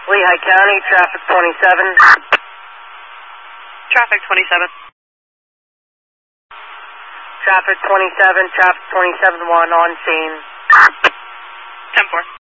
Lehigh County, traffic 27. Traffic 27. Traffic 27, traffic 27-1 on scene. 10-4.